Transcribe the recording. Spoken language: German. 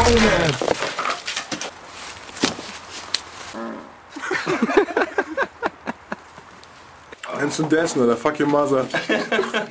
Junge! Eins zum Dessen oder fuck your mother.